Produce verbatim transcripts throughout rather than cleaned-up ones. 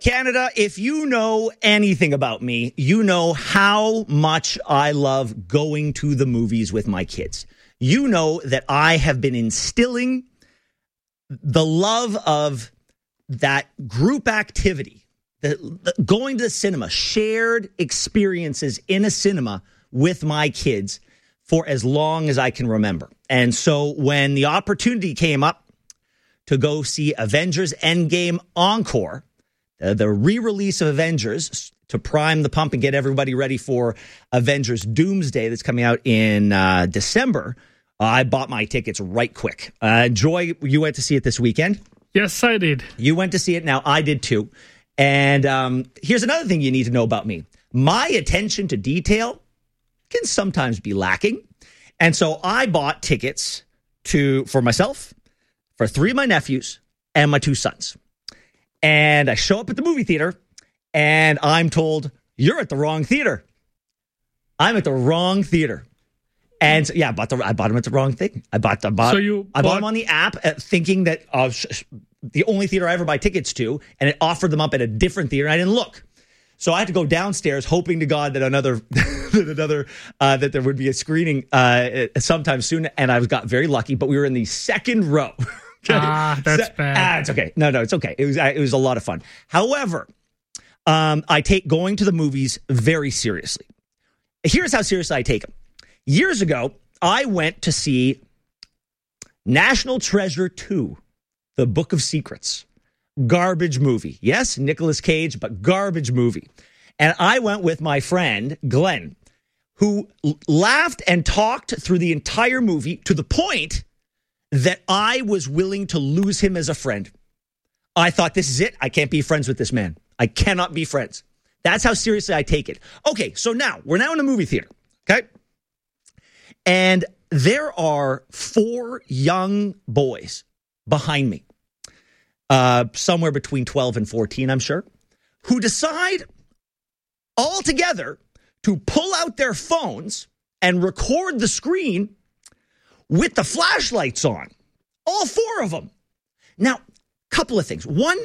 Canada, if you know anything about me, you know how much I love going to the movies with my kids. You know that I have been instilling the love of that group activity, the, the going to the cinema, shared experiences in a cinema with my kids for as long as I can remember. And so when the opportunity came up to go see Avengers Endgame Encore, Uh, the re-release of Avengers, to prime the pump and get everybody ready for Avengers Doomsday that's coming out in uh, December, uh, I bought my tickets right quick. Uh, Joy, you went to see it this weekend? Yes, I did. You went to see it. Now, I did too. And um, here's another thing you need to know about me. My attention to detail can sometimes be lacking. And so I bought tickets to for myself, for three of my nephews, and my two sons. And I show up at the movie theater, and I'm told, you're at the wrong theater. I'm at the wrong theater. And so, yeah, I bought, the, I bought them at the wrong thing. I bought, I bought, so you I bought, bought them on the app uh, thinking that uh, sh- sh- the only theater I ever buy tickets to, and it offered them up at a different theater, and I didn't look. So I had to go downstairs hoping to God that another, that another, uh, that there would be a screening uh, sometime soon. And I was got very lucky, but we were in the second row. Okay. Ah, that's so, bad. Ah, it's okay. No, no, it's okay. It was it was a lot of fun. However, um, I take going to the movies very seriously. Here's how seriously I take them. Years ago, I went to see National Treasure two, The Book of Secrets. Garbage movie. Yes, Nicolas Cage, but garbage movie. And I went with my friend, Glenn, who l- laughed and talked through the entire movie to the point that I was willing to lose him as a friend. I thought, this is it. I can't be friends with this man. I cannot be friends. That's how seriously I take it. Okay, so now, we're now in a movie theater, okay? And there are four young boys behind me, uh, somewhere between twelve and fourteen, I'm sure, who decide all together to pull out their phones and record the screen with the flashlights on. All four of them. Now, couple of things. One,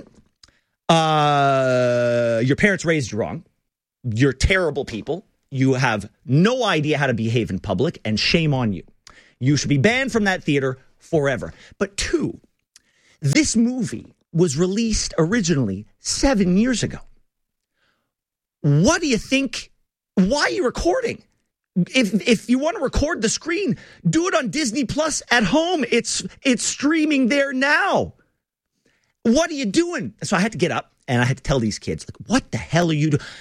uh, your parents raised you wrong. You're terrible people. You have no idea how to behave in public, and shame on you. You should be banned from that theater forever. But two, this movie was released originally seven years ago. What do you think? Why are you recording? If if you want to record the screen, do it on Disney Plus at home. It's it's streaming there now. What are you doing? So I had to get up and I had to tell these kids, like, what the hell are you doing?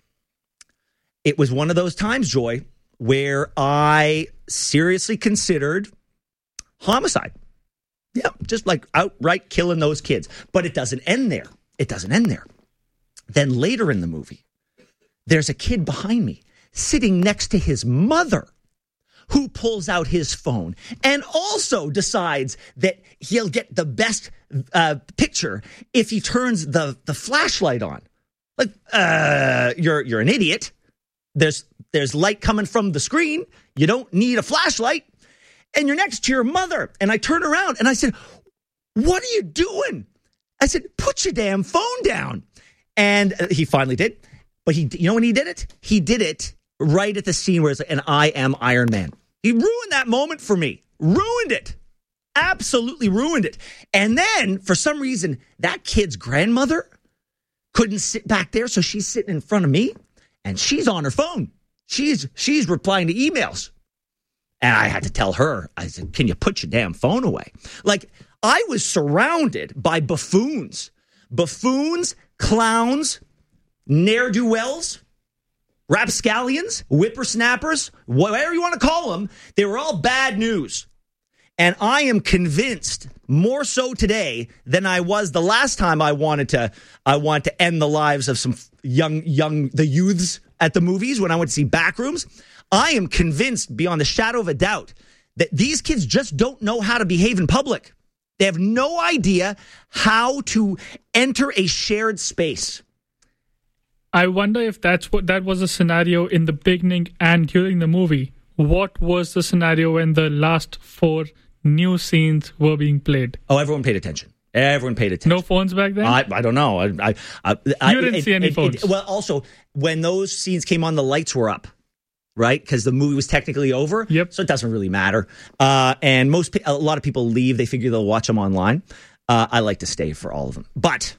It was one of those times, Joy, where I seriously considered homicide. Yeah, just like outright killing those kids. But it doesn't end there. It doesn't end there. Then later in the movie, there's a kid behind me sitting next to his mother, who pulls out his phone and also decides that he'll get the best uh, picture if he turns the, the flashlight on. Like, uh, you're you're an idiot. There's there's light coming from the screen. You don't need a flashlight. And you're next to your mother. And I turn around and I said, what are you doing? I said, put your damn phone down. And he finally did. But he, you know when he did it? He did it right at the scene where it's like, and I am Iron Man. He ruined that moment for me. Ruined it. Absolutely ruined it. And then, for some reason, that kid's grandmother couldn't sit back there, so she's sitting in front of me, and she's on her phone. She's she's replying to emails. And I had to tell her, I said, can you put your damn phone away? Like, I was surrounded by buffoons. Buffoons, clowns, ne'er-do-wells, rapscallions, whippersnappers, whatever you want to call them. They were all bad news. And I am convinced, more so today than I was the last time I wanted to I wanted to end the lives of some young young the youths at the movies when I went to see Backrooms. I am convinced beyond the shadow of a doubt that these kids just don't know how to behave in public. They have no idea how to enter a shared space. I wonder if that's what that was a scenario in the beginning and during the movie. What was the scenario when the last four new scenes were being played? Oh, everyone paid attention. Everyone paid attention. No phones back then? I, I don't know. I, I, I, I you didn't it, see any it, phones. It, well, also, when those scenes came on, the lights were up, right? Because the movie was technically over. Yep. So it doesn't really matter. Uh, and most a lot of people leave. They figure they'll watch them online. Uh, I like to stay for all of them. But,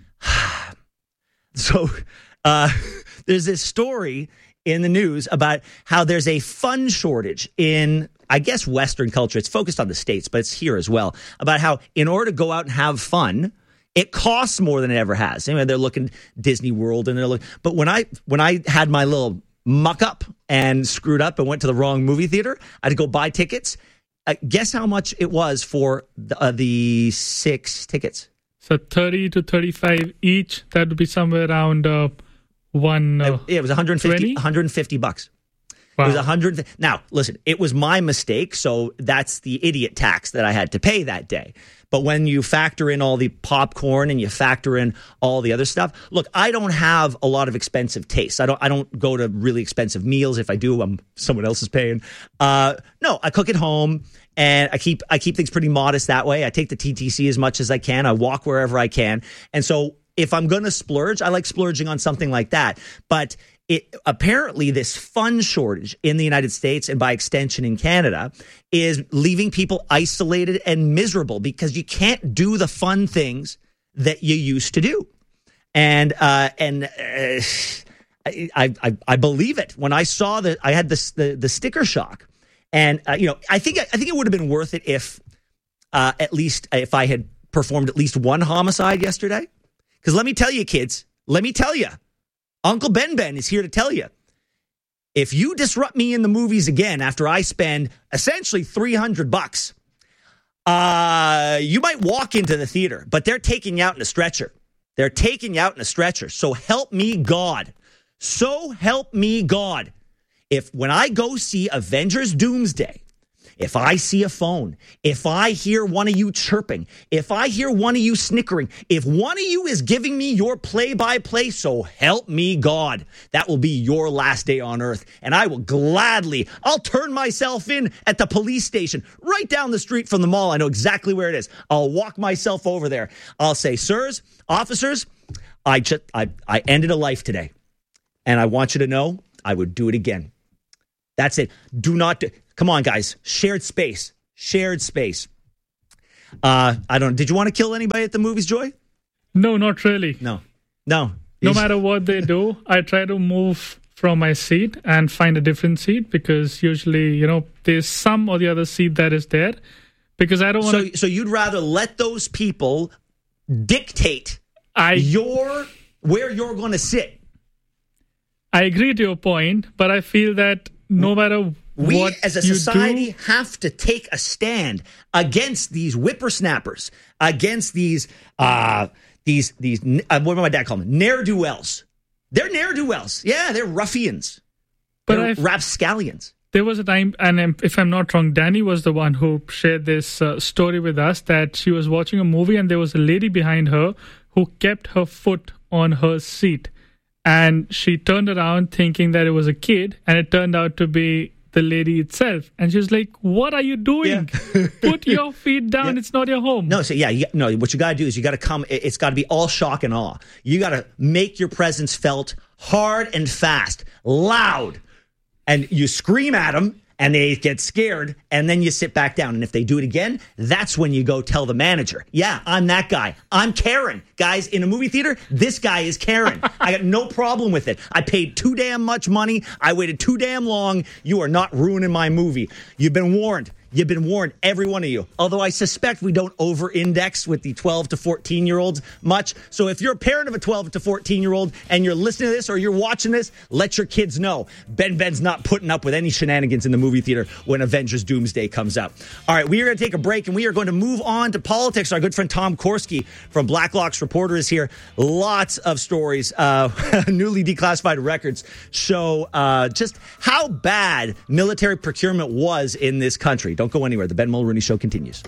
so uh, there's this story in the news about how there's a fun shortage in, I guess, Western culture. It's focused on the States, but it's here as well. About how in order to go out and have fun, it costs more than it ever has. Anyway, they're looking Disney World and they're looking. But when I when I had my little muck up and screwed up and went to the wrong movie theater, I had to go buy tickets. Uh, guess how much it was for the, uh, the six tickets? So thirty to thirty-five each. That would be somewhere around uh, one. Uh, it, it was one hundred fifty, twenty? one hundred fifty bucks. Wow. It was one hundred. Now, listen, it was my mistake, so that's the idiot tax that I had to pay that day. But when you factor in all the popcorn and you factor in all the other stuff, look, I don't have a lot of expensive tastes. I don't. I don't go to really expensive meals. If I do, I'm someone else is paying. Uh, no, I cook at home, and I keep I keep things pretty modest that way. I take the T T C as much as I can. I walk wherever I can, and so if I'm going to splurge, I like splurging on something like that. But It apparently this fun shortage in the United States and by extension in Canada is leaving people isolated and miserable because you can't do the fun things that you used to do. And uh, and uh, I, I I believe it when I saw that I had this the the sticker shock, and uh, you know I think I think it would have been worth it if uh, at least if I had performed at least one homicide yesterday. Because let me tell you, kids, let me tell you. Uncle Ben Ben is here to tell you, if you disrupt me in the movies again after I spend essentially three hundred bucks, uh, you might walk into the theater, but they're taking you out in a stretcher. They're taking you out in a stretcher. So help me God. So help me God. If when I go see Avengers Doomsday, if I see a phone, if I hear one of you chirping, if I hear one of you snickering, if one of you is giving me your play-by-play, so help me God, that will be your last day on earth. And I will gladly, I'll turn myself in at the police station right down the street from the mall. I know exactly where it is. I'll walk myself over there. I'll say, sirs, officers, I just, I, I ended a life today. And I want you to know I would do it again. That's it. Do not do... Come on, guys. Shared space. Shared space. Uh, I don't. Did you want to kill anybody at the movies, Joy? No, not really. No. No. No matter what they do, I try to move from my seat and find a different seat because usually, you know, there's some or the other seat that is there because I don't want to. So, so you'd rather let those people dictate I, your where you're going to sit. I agree to your point, but I feel that no matter We, what as a you society, do, have to take a stand against these whippersnappers, against these, uh, these, these. Uh, what did my dad call them? Ne'er-do-wells. They're ne'er-do-wells. Yeah, they're ruffians. But They're I've- rapscallions. there was a time, and if I'm not wrong, Danny was the one who shared this uh, story with us that she was watching a movie and there was a lady behind her who kept her foot on her seat. And she turned around thinking that it was a kid, and it turned out to be the lady itself. And she was like, what are you doing? Yeah. Put your feet down. Yeah. It's not your home. No, so yeah, you, no. What you got to do is you got to come. it- It's got to be all shock and awe. You got to make your presence felt hard and fast, loud, and you scream at them, and they get scared, and then you sit back down. And if they do it again, that's when you go tell the manager, yeah, I'm that guy. I'm Karen. Guys, in a movie theater, this guy is Karen. I got no problem with it. I paid too damn much money. I waited too damn long. You are not ruining my movie. You've been warned. You've been warned, every one of you. Although I suspect we don't over-index with the twelve to fourteen-year-olds much. So if you're a parent of a twelve to fourteen-year-old and you're listening to this or you're watching this, let your kids know. Ben Ben's not putting up with any shenanigans in the movie theater when Avengers Doomsday comes out. All right, we are going to take a break, and we are going to move on to politics. Our good friend Tom Korski from Blacklock's Reporter is here. Lots of stories. Uh, newly declassified records show uh, just how bad military procurement was in this country. Don't go anywhere. The Ben Mulrooney Show continues.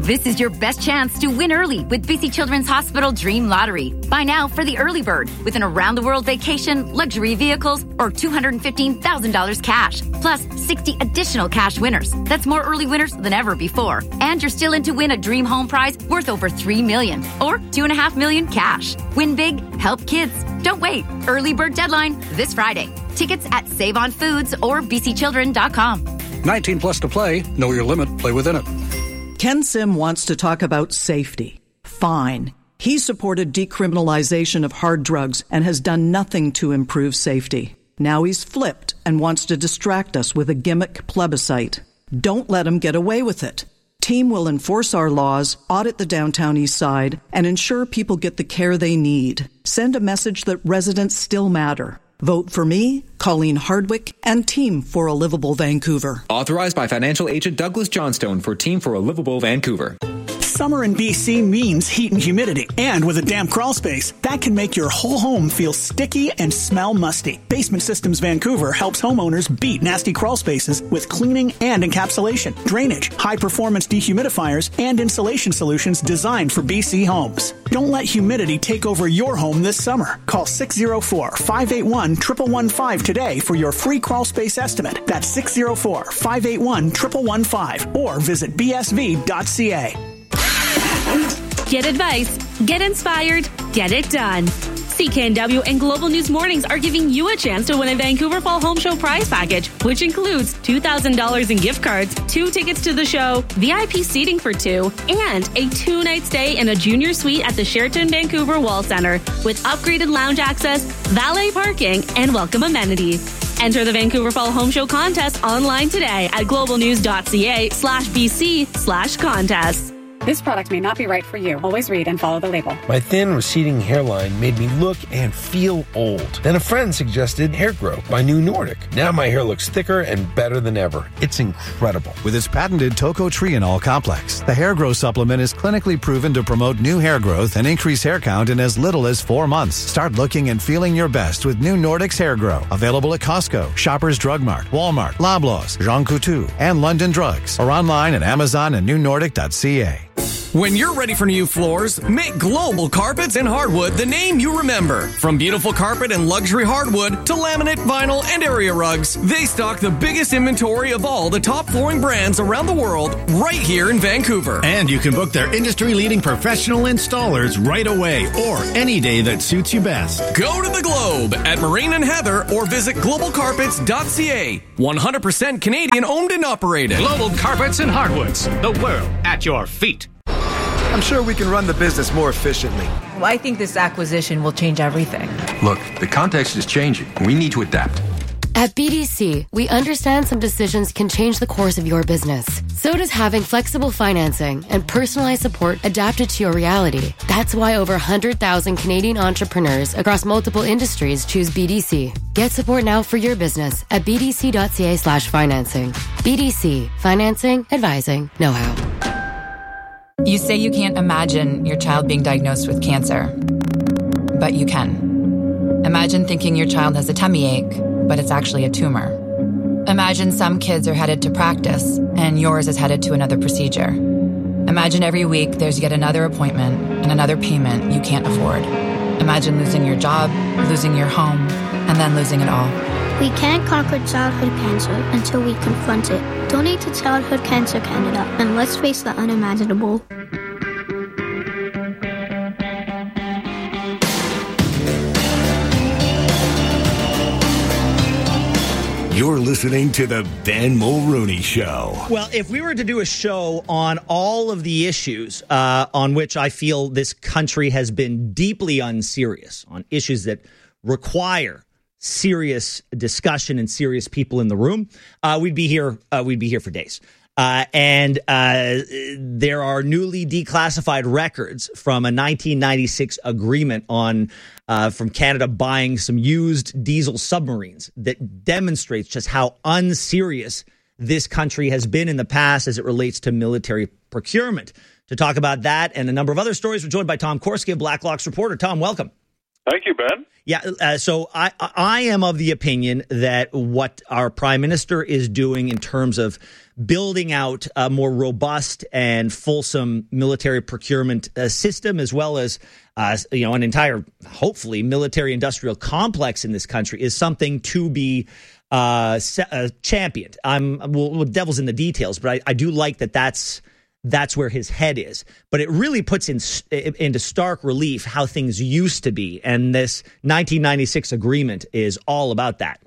This is your best chance to win early with B C Children's Hospital Dream Lottery. Buy now for the early bird with an around-the-world vacation, luxury vehicles, or two hundred fifteen thousand dollars cash, plus sixty additional cash winners. That's more early winners than ever before. And you're still in to win a dream home prize worth over three million dollars or two point five million dollars cash. Win big, help kids. Don't wait. Early bird deadline this Friday. Tickets at Save On Foods or b c children dot com. nineteen plus to play. Know your limit. Play within it. Ken Sim wants to talk about safety. Fine. He supported decriminalization of hard drugs and has done nothing to improve safety. Now he's flipped and wants to distract us with a gimmick plebiscite. Don't let him get away with it. Team will enforce our laws, audit the downtown east side, and ensure people get the care they need. Send a message that residents still matter. Vote for me, Colleen Hardwick, and Team for a Livable Vancouver. Authorized by financial agent Douglas Johnstone for Team for a Livable Vancouver. Summer in B C means heat and humidity. And with a damp crawl space, that can make your whole home feel sticky and smell musty. Basement Systems Vancouver helps homeowners beat nasty crawl spaces with cleaning and encapsulation, drainage, high-performance dehumidifiers, and insulation solutions designed for B C homes. Don't let humidity take over your home this summer. Call six oh four, five eight one, one one one five today for your free crawl space estimate. That's six oh four, five eight one, one one one five or visit b s v dot c a. Get advice, get inspired, get it done. C K N W and Global News Mornings are giving you a chance to win a Vancouver Fall Home Show prize package, which includes two thousand dollars in gift cards, two tickets to the show, V I P seating for two, and a two-night stay in a junior suite at the Sheraton Vancouver Wall Center with upgraded lounge access, valet parking, and welcome amenities. Enter the Vancouver Fall Home Show contest online today at globalnews.ca slash bc slash contest. This product may not be right for you. Always read and follow the label. My thin, receding hairline made me look and feel old. Then a friend suggested Hair Grow by New Nordic. Now my hair looks thicker and better than ever. It's incredible. With its patented tocotrienol complex, the Hair Grow supplement is clinically proven to promote new hair growth and increase hair count in as little as four months. Start looking and feeling your best with New Nordic's Hair Grow. Available at Costco, Shoppers Drug Mart, Walmart, Loblaws, Jean Coutu, and London Drugs. Or online at Amazon and new nordic dot c a. When you're ready for new floors, make Global Carpets and Hardwood the name you remember. From beautiful carpet and luxury hardwood to laminate, vinyl, and area rugs, they stock the biggest inventory of all the top flooring brands around the world right here in Vancouver. And you can book their industry-leading professional installers right away or any day that suits you best. Go to the Globe at Marine and Heather or visit global carpets dot c a. one hundred percent Canadian owned and operated. Global Carpets and Hardwoods, the world at your feet. I'm sure we can run the business more efficiently. Well, I think this acquisition will change everything. Look, the context is changing. We need to adapt. At B D C, we understand some decisions can change the course of your business. So does having flexible financing and personalized support adapted to your reality. That's why over one hundred thousand Canadian entrepreneurs across multiple industries choose B D C. Get support now for your business at bdc.ca slash financing. B D C. Financing, advising, know-how. You say you can't imagine your child being diagnosed with cancer, but you can. Imagine thinking your child has a tummy ache, but it's actually a tumor. Imagine some kids are headed to practice, and yours is headed to another procedure. Imagine every week there's yet another appointment and another payment you can't afford. Imagine losing your job, losing your home, and then losing it all. We can't conquer childhood cancer until we confront it. Donate to Childhood Cancer Canada, and let's face the unimaginable. You're listening to the Ben Mulrooney Show. Well, if we were to do a show on all of the issues uh, on which I feel this country has been deeply unserious, on issues that require serious discussion and serious people in the room, uh, we'd be here. Uh, we'd be here for days. Uh, and uh, there are newly declassified records from a nineteen ninety-six agreement on uh, from Canada buying some used diesel submarines that demonstrates just how unserious this country has been in the past as it relates to military procurement. To talk about that and a number of other stories, we're joined by Tom Korski of Blacklock's Reporter. Tom, welcome. Thank you, Ben. Yeah, uh, so I I am of the opinion that what our prime minister is doing in terms of building out a more robust and fulsome military procurement uh, system, as well as uh, you know an entire, hopefully, military industrial complex in this country, is something to be uh, uh, championed. I'm well, well, devil's in the details, but I, I do like that. That's That's where his head is. But it really puts in, into stark relief how things used to be. And this nineteen ninety-six agreement is all about that.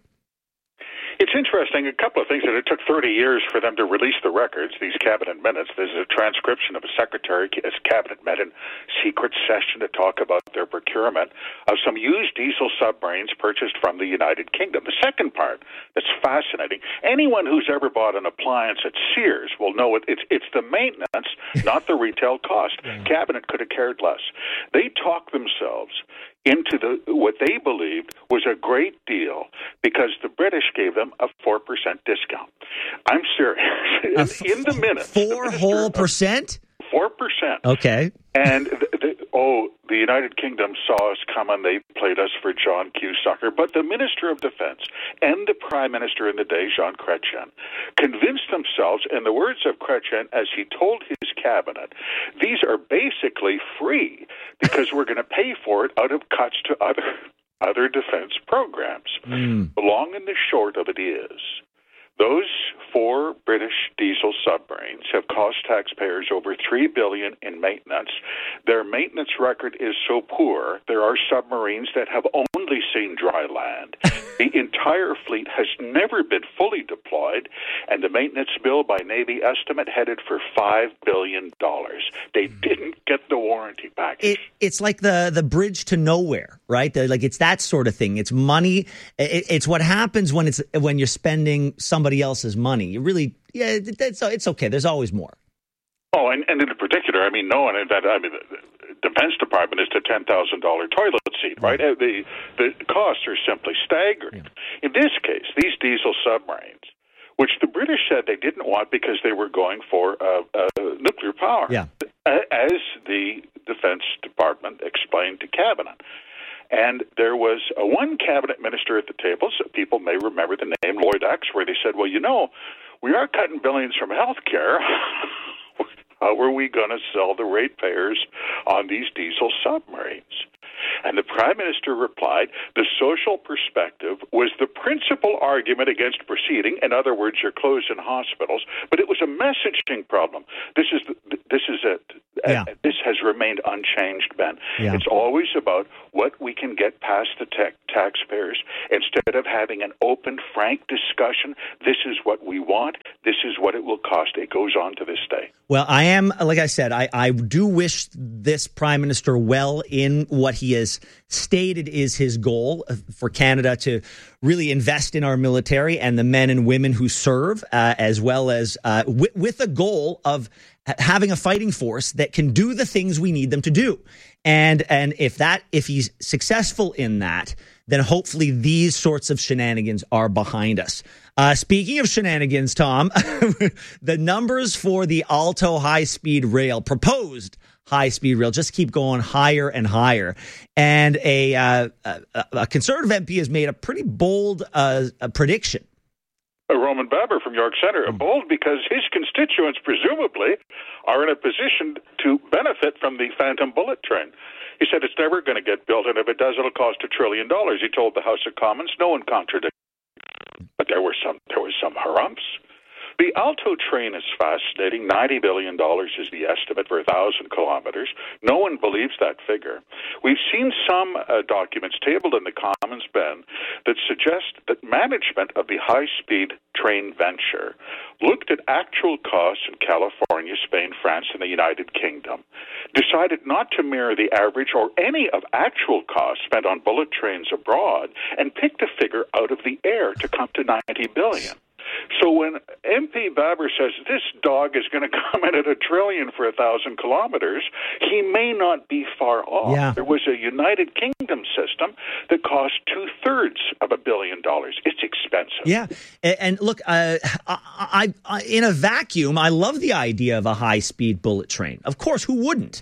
It's interesting, a couple of things, that it took thirty years for them to release the records, these cabinet minutes. There's a transcription of a secretary as cabinet met in secret session to talk about their procurement of some used diesel submarines purchased from the United Kingdom. The second part that's fascinating, anyone who's ever bought an appliance at Sears will know it, it's, it's the maintenance, not the retail cost. Yeah. Cabinet could have cared less. They talked themselves into the what they believed was a great deal because the British gave them a four percent discount. I'm serious. in, f- in the minutes. Four the whole percent? Four percent. Okay. And, the, the, oh, the United Kingdom saw us coming. They played us for John Q. Sucker. But the Minister of Defense and the Prime Minister in the day, Jean Chrétien, convinced themselves, in the words of Chrétien, as he told his cabinet, these are basically free because we're going to pay for it out of cuts to other other defense programs. Mm. The long and the short of it is, those four British diesel submarines have cost taxpayers over three billion dollars in maintenance. Their maintenance record is so poor, there are submarines that have only seen dry land. The entire fleet has never been fully deployed, and the maintenance bill by Navy estimate headed for five billion dollars. They didn't get the warranty package. It, it's like the, the bridge to nowhere, right? The, like it's that sort of thing. It's money. It, it's what happens when it's when you're spending somebody else's money. You really, yeah, it's, it's okay. There's always more. Oh, and, and in particular, I mean, no one invented, I mean, the Defense Department is the ten thousand dollars toilet seat, right? Mm-hmm. The the costs are simply staggering. Yeah. In this case, these diesel submarines, which the British said they didn't want because they were going for uh, uh, nuclear power, yeah. as the Defense Department explained to Cabinet. And there was a one cabinet minister at the table, so people may remember the name Lloyd Axworthy. They said, well, you know, we are cutting billions from health care. How are we going to sell the ratepayers on these diesel submarines? And the Prime Minister replied, the social perspective was the principal argument against proceeding. In other words, you're closing hospitals. But it was a messaging problem. This is this is it. Yeah. Uh, this has remained unchanged, Ben. Yeah. It's always about what we can get past the ta- taxpayers instead of having an open, frank discussion. This is what we want. This is what it will cost. It goes on to this day. Well, I am, like I said, I, I do wish this Prime Minister well in what he has stated is his goal for Canada to really invest in our military and the men and women who serve, uh, as well as uh, w- with a goal of having a fighting force that can do the things we need them to do. And and if that if he's successful in that, then hopefully these sorts of shenanigans are behind us. Uh, speaking of shenanigans, Tom, the numbers for the Alto high-speed rail, proposed high-speed rail, just keep going higher and higher. And a, uh, a, a Conservative M P has made a pretty bold uh, a prediction. Roman Baber from York Centre, bold because his constituents presumably are in a position to benefit from the Phantom Bullet train. He said it's never going to get built, and if it does, it'll cost a trillion dollars. He told the House of Commons. No one contradicted. But there were some there were some harumps. The Alto train is fascinating. ninety billion dollars is the estimate for one thousand kilometers. No one believes that figure. We've seen some uh, documents tabled in the Commons, Ben, that suggest that management of the high-speed train venture looked at actual costs in California, Spain, France, and the United Kingdom, decided not to mirror the average or any of actual costs spent on bullet trains abroad, and picked a figure out of the air to come to ninety billion dollars. So when M P Baber says this dog is going to come in at a trillion for a thousand kilometers, he may not be far off. Yeah. There was a United Kingdom system that cost two-thirds of a billion dollars. It's expensive. Yeah. And look, uh, I, I, in a vacuum, I love the idea of a high-speed bullet train. Of course, who wouldn't?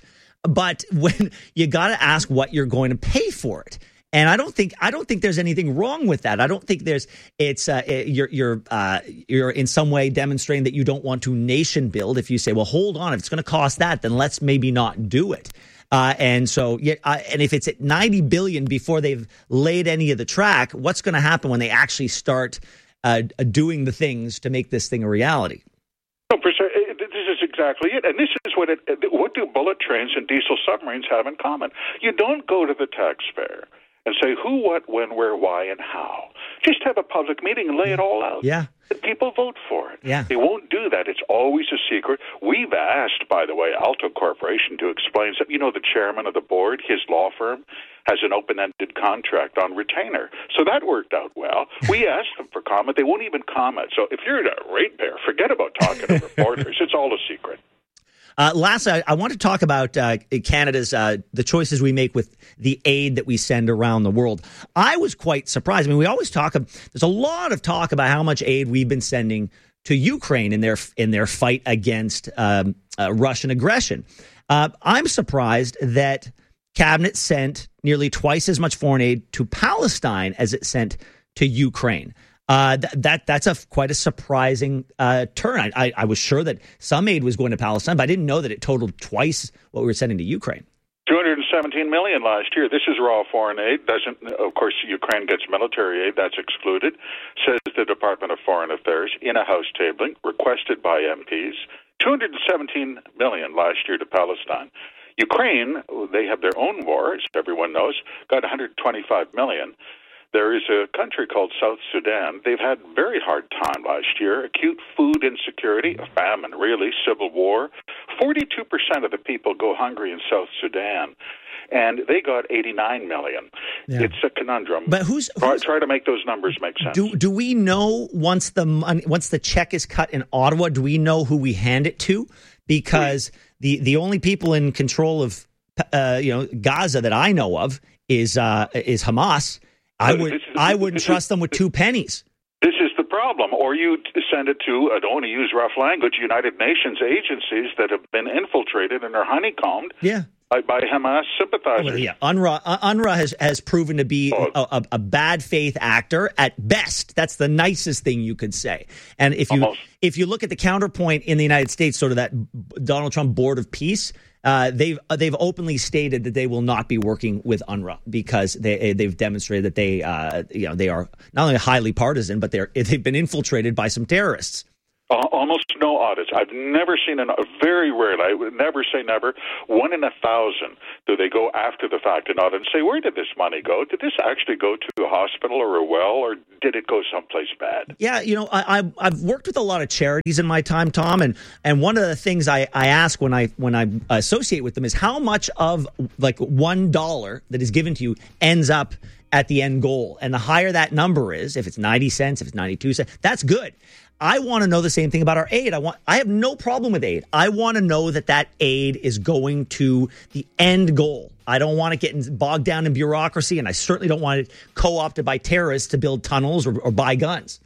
but when you got to ask what you're going to pay for it. And I don't think I don't think there's anything wrong with that. I don't think there's it's uh, you're you're uh, you're in some way demonstrating that you don't want to nation build. If you say, well, hold on, if it's going to cost that, then let's maybe not do it. Uh, and so, yeah, uh, and if it's at ninety billion before they've laid any of the track, what's going to happen when they actually start uh, doing the things to make this thing a reality? No, for sure. This is exactly it. And this is what it, what do bullet trains and diesel submarines have in common? You don't go to the taxpayer and say who, what, when, where, why, and how. Just have a public meeting and lay it all out. Yeah. And people vote for it. Yeah. They won't do that. It's always a secret. We've asked, by the way, Alto Corporation to explain something. You know, the chairman of the board, his law firm, has an open-ended contract on retainer. So that worked out well. We asked them for comment. They won't even comment. So if you're a ratepayer, forget about talking to reporters. It's all a secret. Uh, last, I, I want to talk about uh, Canada's uh, the choices we make with the aid that we send around the world. I was quite surprised. I mean, we always talk. There's a lot of talk about how much aid we've been sending to Ukraine in their in their fight against um, uh, Russian aggression. Uh, I'm surprised that Cabinet sent nearly twice as much foreign aid to Palestine as it sent to Ukraine. Uh, th- that that's a quite a surprising uh, turn. I, I, I was sure that some aid was going to Palestine, but I didn't know that it totaled twice what we were sending to Ukraine. two hundred seventeen million dollars last year. This is raw foreign aid. Doesn't, of course, Ukraine gets military aid. That's excluded, says the Department of Foreign Affairs in a House tabling requested by M Ps. two hundred seventeen million dollars last year to Palestine. Ukraine, they have their own war, as everyone knows, got one hundred twenty-five million dollars. There is a country called South Sudan. They've had a very hard time last year. Acute food insecurity, a famine, really, civil war. forty-two percent of the people go hungry in South Sudan, and they got eighty-nine million dollars. Yeah. It's a conundrum. But who's, who's try, try to make those numbers make sense. Do do we know once the money, once the check is cut in Ottawa, do we know who we hand it to? Because the, the only people in control of uh, you know Gaza that I know of is uh, is Hamas. I would is, I wouldn't trust is, them with two pennies. This is the problem. Or you send it to, I don't want to use rough language, United Nations agencies that have been infiltrated and are honeycombed yeah. by, by Hamas sympathizers. Well, yeah, UNRWA, uh, UNRWA has, has proven to be oh. a, a, a bad faith actor at best. That's the nicest thing you could say. And if you Almost. if you look at the counterpoint in the United States, sort of that Donald Trump Board of Peace, Uh, they've uh, they've openly stated that they will not be working with UNRWA because they they've demonstrated that they uh, you know they are not only highly partisan, but they're they've been infiltrated by some terrorists. Uh, almost no audits. I've never seen an very rarely. I would never say never. One in a thousand do they go after the fact and audit and say, where did this money go? Did this actually go to a hospital or a well, or did it go someplace bad? Yeah, you know, I, I I've worked with a lot of charities in my time, Tom, and and one of the things I, I ask when I when I associate with them is how much of like one dollar that is given to you ends up at the end goal, and the higher that number is, if it's ninety cents, if it's ninety-two cents, that's good. I want to know the same thing about our aid. I want. I have no problem with aid. I want to know that that aid is going to the end goal. I don't want it getting bogged down in bureaucracy, and I certainly don't want it co-opted by terrorists to build tunnels or, or buy guns.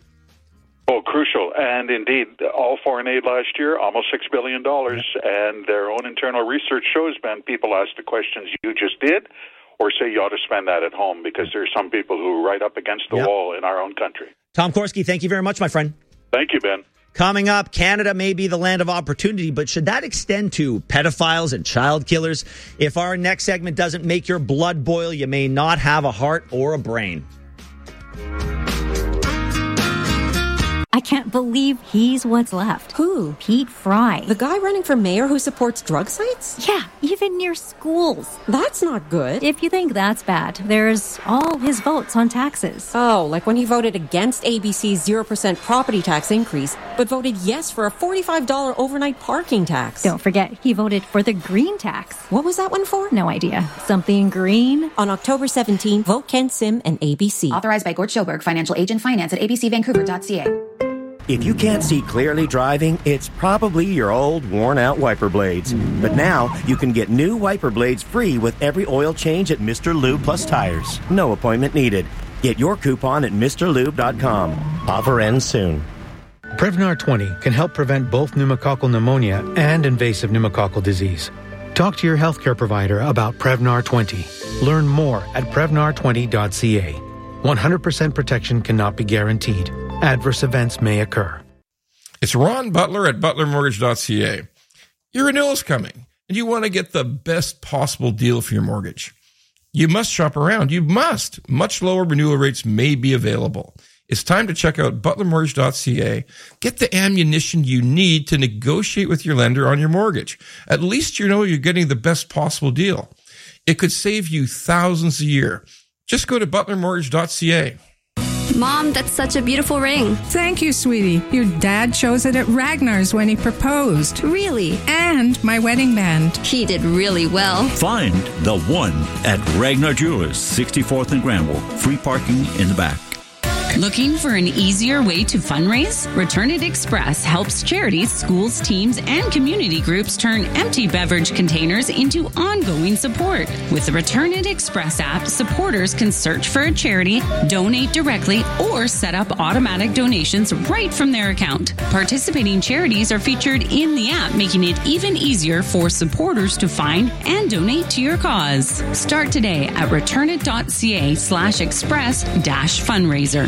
Oh, crucial. And indeed, all foreign aid last year, almost six billion dollars. And their own internal research shows, Ben, people ask the questions you just did, or say you ought to spend that at home, because there are some people who are right up against the yep. wall in our own country. Tom Korski, thank you very much, my friend. Thank you, Ben. Coming up, Canada may be the land of opportunity, but should that extend to pedophiles and child killers? If our next segment doesn't make your blood boil, you may not have a heart or a brain. I can't believe he's what's left. Who? Pete Fry. The guy running for mayor who supports drug sites? Yeah, even near schools. That's not good. If you think that's bad, there's all his votes on taxes. Oh, like when he voted against A B C's zero percent property tax increase, but voted yes for a forty-five dollars overnight parking tax. Don't forget, he voted for the green tax. What was that one for? No idea. Something green? On October seventeenth, vote Ken Sim and A B C. Authorized by Gord Schoberg, financial agent finance at a b c vancouver dot c a. If you can't see clearly driving, it's probably your old, worn-out wiper blades. But now, you can get new wiper blades free with every oil change at Mister Lube Plus Tires. No appointment needed. Get your coupon at Mr Lube dot com. Offer ends soon. Prevnar twenty can help prevent both pneumococcal pneumonia and invasive pneumococcal disease. Talk to your healthcare provider about Prevnar twenty. Learn more at prevnar twenty dot c a. one hundred percent protection cannot be guaranteed. Adverse events may occur. It's Ron Butler at butler mortgage dot c a. Your renewal is coming, and you want to get the best possible deal for your mortgage. You must shop around. You must. Much lower renewal rates may be available. It's time to check out butler mortgage dot c a. Get the ammunition you need to negotiate with your lender on your mortgage. At least you know you're getting the best possible deal. It could save you thousands a year. Just go to butler mortgage dot c a. Mom, that's such a beautiful ring. Thank you, sweetie. Your dad chose it at Ragnar's when he proposed. Really? And my wedding band. He did really well. Find the one at Ragnar Jewelers, sixty-fourth and Granville. Free parking in the back. Looking for an easier way to fundraise? Return It Express helps charities, schools, teams, and community groups turn empty beverage containers into ongoing support. With the Return It Express app, supporters can search for a charity, donate directly, or set up automatic donations right from their account. Participating charities are featured in the app, making it even easier for supporters to find and donate to your cause. Start today at return it dot c a slash express dash fundraiser.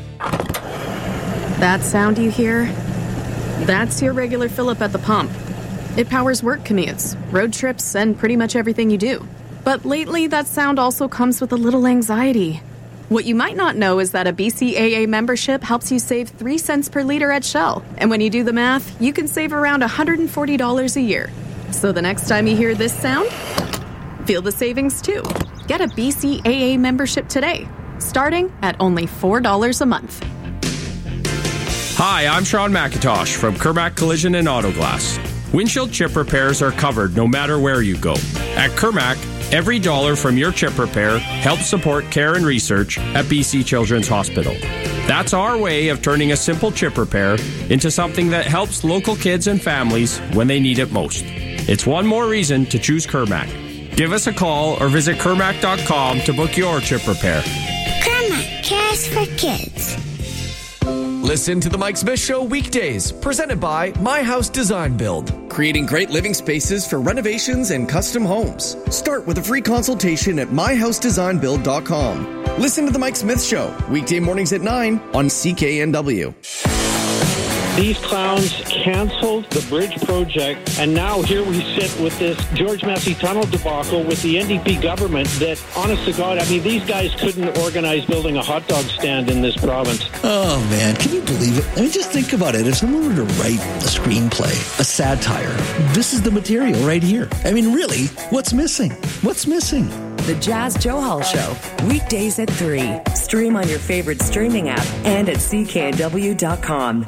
That sound you hear? That's your regular fill-up at the pump. It powers work commutes, road trips, and pretty much everything you do. But lately, that sound also comes with a little anxiety. What you might not know is that a B C A A membership helps you save three cents per liter at Shell. And when you do the math, you can save around one hundred forty dollars a year. So the next time you hear this sound, feel the savings too. Get a B C A A membership today, starting at only four dollars a month. Hi, I'm Sean McIntosh from Kermac Collision and Auto Glass. Windshield chip repairs are covered no matter where you go. At Kermac, every dollar from your chip repair helps support care and research at B C Children's Hospital. That's our way of turning a simple chip repair into something that helps local kids and families when they need it most. It's one more reason to choose Kermac. Give us a call or visit kermac dot com to book your chip repair. Kermac cares for kids. Listen to The Mike Smith Show weekdays, presented by My House Design Build, creating great living spaces for renovations and custom homes. Start with a free consultation at my house design build dot com. Listen to The Mike Smith Show, weekday mornings at nine on C K N W. These clowns canceled the bridge project, and now here we sit with this George Massey Tunnel debacle with the N D P government that, honest to God, I mean, these guys couldn't organize building a hot dog stand in this province. Oh, man, can you believe it? I mean, just think about it. If someone were to write a screenplay, a satire, this is the material right here. I mean, really, what's missing? What's missing? The Jazz Joe Hall Show, weekdays at three. Stream on your favorite streaming app and at C K N W dot com.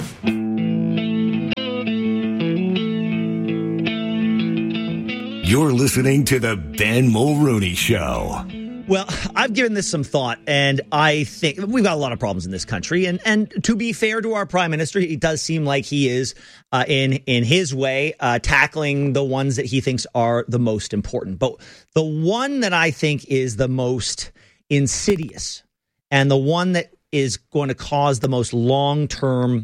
You're listening to the Ben Mulrooney Show. Well, I've given this some thought, and I think we've got a lot of problems in this country. And and to be fair to our prime minister, it does seem like he is, uh, in in his way, uh, tackling the ones that he thinks are the most important. But the one that I think is the most insidious and the one that is going to cause the most long-term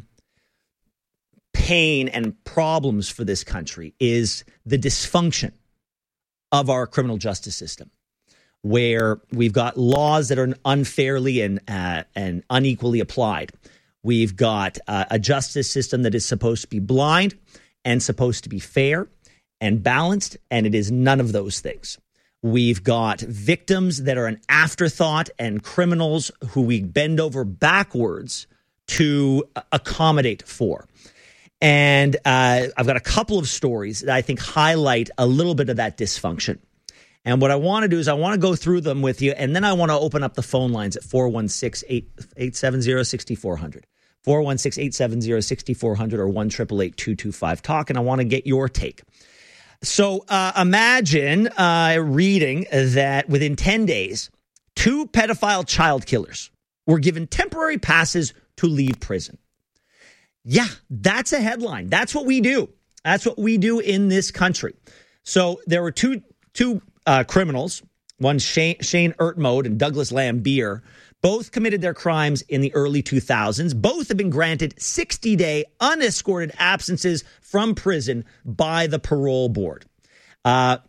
pain and problems for this country is the dysfunction of our criminal justice system, where we've got laws that are unfairly and uh, and unequally applied. We've got uh, a justice system that is supposed to be blind and supposed to be fair and balanced, and it is none of those things. We've got victims that are an afterthought and criminals who we bend over backwards to accommodate for. And uh, I've got a couple of stories that I think highlight a little bit of that dysfunction. And what I want to do is I want to go through them with you, and then I want to open up the phone lines at four one six, eight seven zero, six four zero zero, four one six, eight seven zero, six four zero zero, or one eight eight eight, two two five, talk, and I want to get your take. So uh, imagine uh, reading that within ten days, two pedophile child killers were given temporary passes to leave prison. Yeah, that's a headline. That's what we do. That's what we do in this country. So there were two two uh, criminals, one Shane, Shane Ertmode and Douglas Lambier. Both committed their crimes in the early two thousands. Both have been granted sixty-day unescorted absences from prison by the parole board. Uh,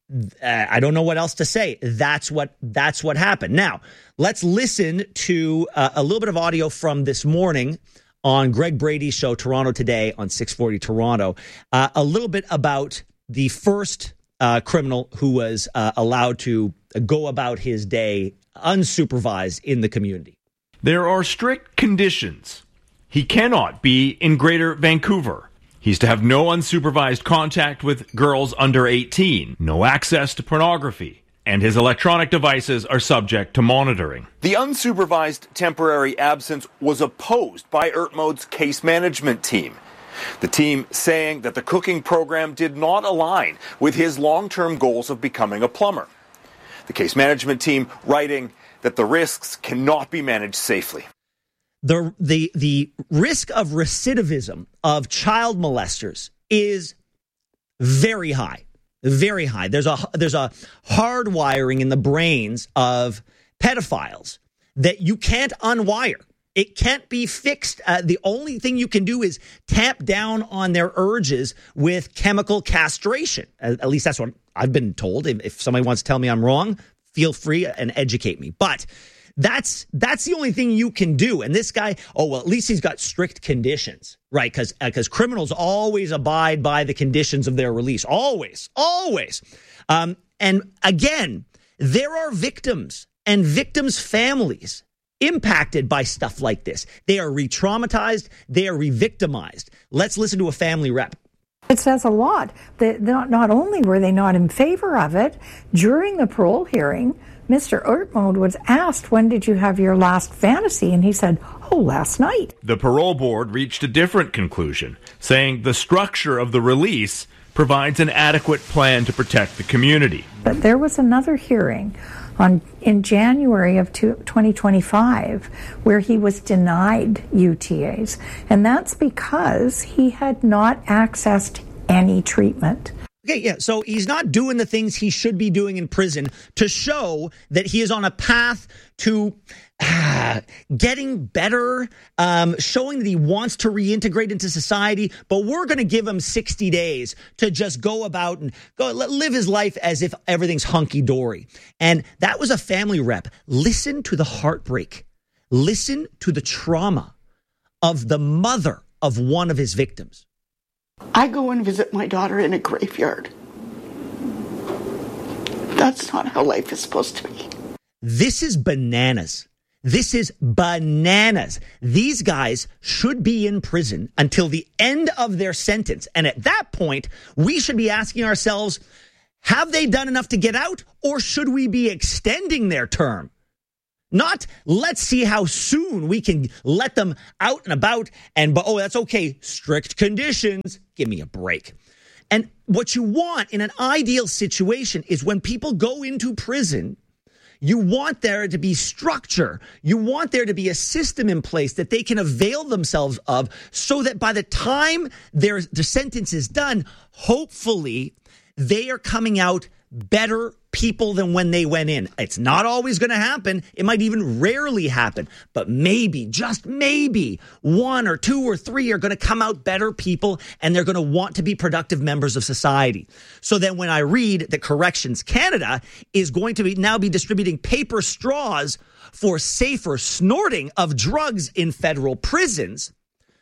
uh, I don't know what else to say. That's what that's what happened. Now, let's listen to uh, a little bit of audio from this morning on Greg Brady's show, Toronto Today, on six forty Toronto. Uh, a little bit about the first uh, criminal who was uh, allowed to go about his day unsupervised in the community. There are strict conditions. He cannot be in Greater Vancouver. He's to have no unsupervised contact with girls under eighteen, no access to pornography, and his electronic devices are subject to monitoring. The unsupervised temporary absence was opposed by Ertmode's case management team. The team saying that the cooking program did not align with his long-term goals of becoming a plumber. The case management team writing that the risks cannot be managed safely. The, the, the risk of recidivism of child molesters is very high, very high. There's a, there's a hard wiring in the brains of pedophiles that you can't unwire. It can't be fixed. Uh, the only thing you can do is tamp down on their urges with chemical castration. At, at least that's what I've been told. If, if somebody wants to tell me I'm wrong, feel free and educate me. But that's that's the only thing you can do. And this guy, oh, well, at least he's got strict conditions, right? Because because criminals always abide by the conditions of their release. Always, always. Um, and again, there are victims and victims' families impacted by stuff like this. They are re-traumatized. They are re-victimized. Let's listen to a family rep. It says a lot. That not, not only were they not in favor of it, during the parole hearing, Mister Ertmode was asked, when did you have your last fantasy? And he said, oh, last night. The parole board reached a different conclusion, saying the structure of the release provides an adequate plan to protect the community. But there was another hearing on in January of twenty twenty-five where he was denied U T As, and that's because he had not accessed any treatment. Okay, yeah, so he's not doing the things he should be doing in prison to show that he is on a path to ah, getting better, um, showing that he wants to reintegrate into society, but we're going to give him sixty days to just go about and go live his life as if everything's hunky-dory. And that was a family rep. Listen to the heartbreak. Listen to the trauma of the mother of one of his victims. I go and visit my daughter in a graveyard. That's not how life is supposed to be. This is bananas. This is bananas. These guys should be in prison until the end of their sentence. And at that point, we should be asking ourselves, have they done enough to get out, or should we be extending their term? Not let's see how soon we can let them out and about and, but oh, that's okay. Strict conditions. Give me a break. And what you want in an ideal situation is when people go into prison, you want there to be structure. You want there to be a system in place that they can avail themselves of so that by the time their, their sentence is done, hopefully they are coming out better people than when they went in. It's not always going to happen. It might even rarely happen. But maybe, just maybe, one or two or three are going to come out better people, and they're going to want to be productive members of society. So then when I read that Corrections Canada is going to be now be distributing paper straws for safer snorting of drugs in federal prisons,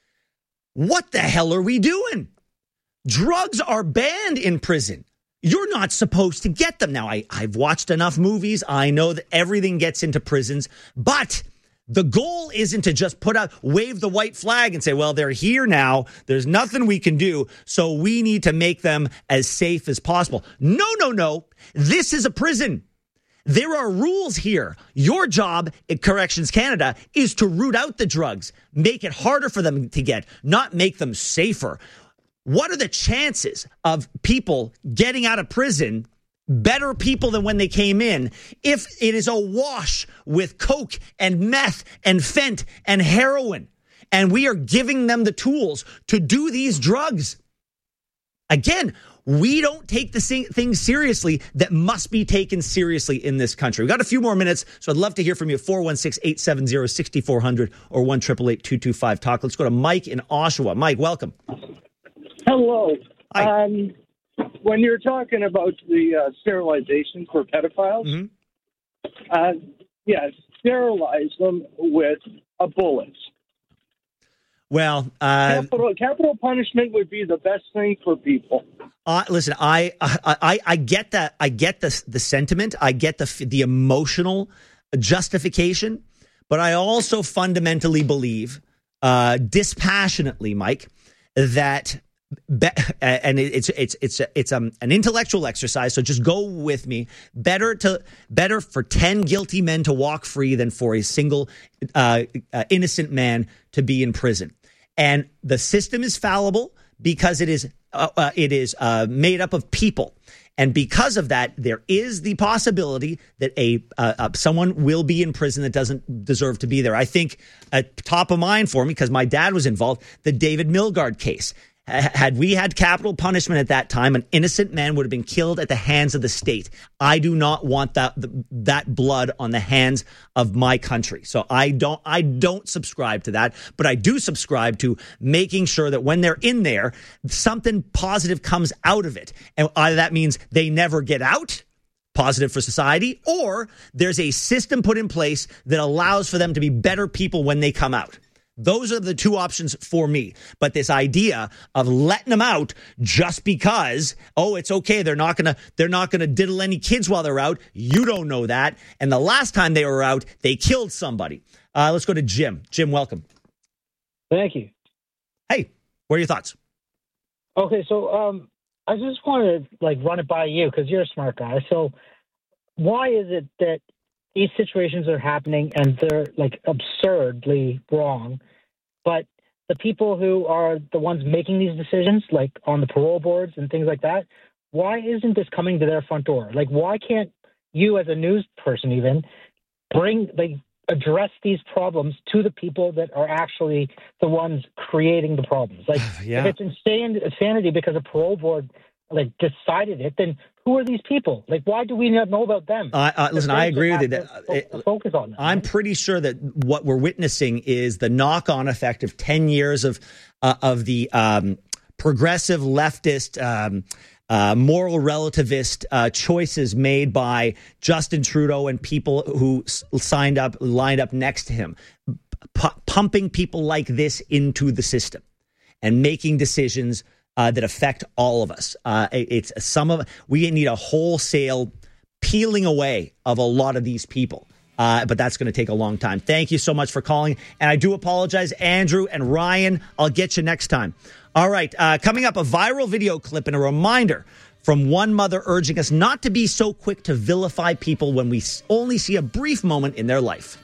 what the hell are we doing? Drugs are banned in prison. You're not supposed to get them. Now, I, I've watched enough movies. I know that everything gets into prisons, but the goal isn't to just put out, wave the white flag and say, well, they're here now. There's nothing we can do. So we need to make them as safe as possible. No, no, no. This is a prison. There are rules here. Your job at Corrections Canada is to root out the drugs, make it harder for them to get, not make them safer. What are the chances of people getting out of prison better people than when they came in if it is awash with coke and meth and fent and heroin, and we are giving them the tools to do these drugs? Again, we don't take the things seriously that must be taken seriously in this country. We've got a few more minutes, so I'd love to hear from you. four one six, eight seven zero, six four zero zero or one eight eight eight, two two five, talk. Let's go to Mike in Oshawa. Mike, welcome. Hello. Um, when you're talking about the uh, sterilization for pedophiles, mm-hmm. uh, yeah, sterilize them with a bullet. Well, uh, capital, capital punishment would be the best thing for people. Uh, listen, I, I I I get that. I get the the sentiment. I get the the emotional justification, but I also fundamentally believe, uh, dispassionately, Mike, that. Be, and it's it's it's it's um, an intellectual exercise. So just go with me. Better to better for ten guilty men to walk free than for a single uh, uh, innocent man to be in prison. And the system is fallible because it is uh, uh, it is uh, made up of people. And because of that, there is the possibility that a uh, uh, someone will be in prison that doesn't deserve to be there. I think uh, top of mind for me, because my dad was involved, the David Milgaard case. Had we had capital punishment at that time, an innocent man would have been killed at the hands of the state. I do not want that that blood on the hands of my country. So I don't I don't subscribe to that, but I do subscribe to making sure that when they're in there, something positive comes out of it. And either that means they never get out, positive for society, or there's a system put in place that allows for them to be better people when they come out. Those are the two options for me. But this idea of letting them out just because, oh, it's okay, they're not gonna they're not gonna diddle any kids while they're out. You don't know that. And the last time they were out, they killed somebody. Uh, let's go to Jim. Jim, welcome. Thank you. Hey, what are your thoughts? Okay, so um, I just want to like run it by you because you're a smart guy. So why is it that these situations are happening and they're like absurdly wrong, but the people who are the ones making these decisions, like on the parole boards and things like that, why isn't this coming to their front door? Like, why can't you as a news person even bring, like, address these problems to the people that are actually the ones creating the problems? Like, yeah. if it's insane, insanity because a parole board like decided it, then who are these people? Like, why do we not know about them? Uh, uh, listen, I agree with you. That, to, to focus on them. I'm pretty sure that what we're witnessing is the knock-on effect of ten years of uh, of the um, progressive leftist, um, uh, moral relativist uh, choices made by Justin Trudeau and people who s- signed up, lined up next to him, P- pumping people like this into the system and making decisions Uh, that affect all of us. Uh, it's some of we need a wholesale peeling away of a lot of these people, uh, but that's going to take a long time. Thank you so much for calling, and I do apologize, Andrew and Ryan. I'll get you next time. All right, uh, coming up, a viral video clip and a reminder from one mother urging us not to be so quick to vilify people when we only see a brief moment in their life.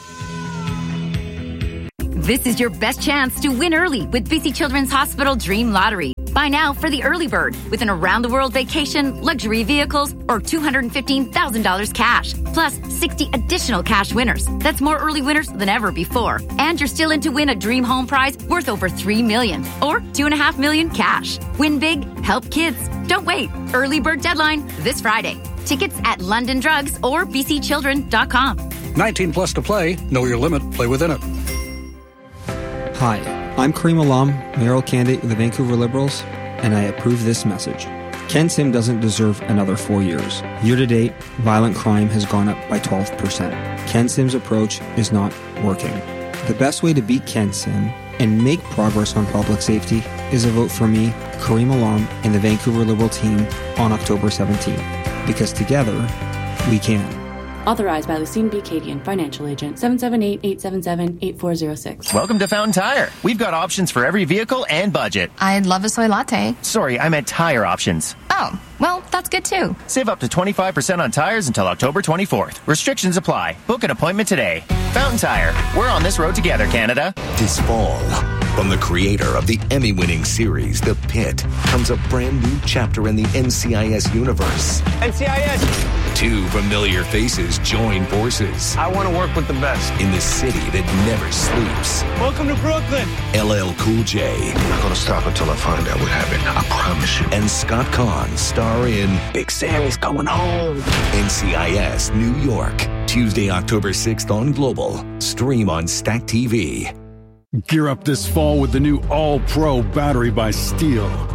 This is your best chance to win early with B C Children's Hospital Dream Lottery. Buy now for the early bird with an around-the-world vacation, luxury vehicles, or two hundred fifteen thousand dollars cash, plus sixty additional cash winners. That's more early winners than ever before. And you're still in to win a dream home prize worth over three million dollars or two point five million dollars cash. Win big, help kids. Don't wait. Early bird deadline this Friday. Tickets at London Drugs or b c children dot com. nineteen plus to play. Know your limit. Play within it. Hi, I'm Kareem Alam, mayoral candidate of the Vancouver Liberals, and I approve this message. Ken Sim doesn't deserve another four years. Year to date, violent crime has gone up by twelve percent. Ken Sim's approach is not working. The best way to beat Ken Sim and make progress on public safety is a vote for me, Kareem Alam, and the Vancouver Liberal team on October seventeenth. Because together, we can. Authorized by Lucine B. Cadian, Financial Agent, seven seven eight, eight seven seven, eight four zero six. Welcome to Fountain Tire. We've got options for every vehicle and budget. I'd love a soy latte. Sorry, I meant tire options. Oh, well, that's good too. Save up to twenty-five percent on tires until October twenty-fourth. Restrictions apply. Book an appointment today. Fountain Tire. We're on this road together, Canada. This fall, from the creator of the Emmy-winning series, The Pit, comes a brand new chapter in the N C I S universe. N C I S! Two familiar faces join forces. I want to work with the best. In the city that never sleeps. Welcome to Brooklyn. L L Cool J. I'm not going to stop until I find out what happened. I promise you. And Scott Conn star in Big Sammy's coming home. N C I S New York. Tuesday, October sixth on Global. Stream on Stack T V. Gear up this fall with the new All-Pro battery by Steel.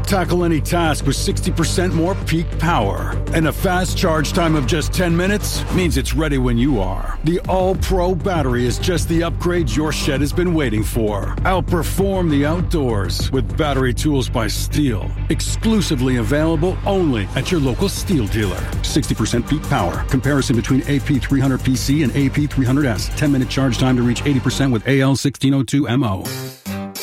Tackle any task with sixty percent more peak power. And a fast charge time of just ten minutes means it's ready when you are. The All-Pro battery is just the upgrade your shed has been waiting for. Outperform the outdoors with battery tools by Steel. Exclusively available only at your local Steel dealer. sixty percent peak power. Comparison between A P three hundred P C and A P three hundred S. ten minute charge time to reach eighty percent with A L sixteen oh two M O.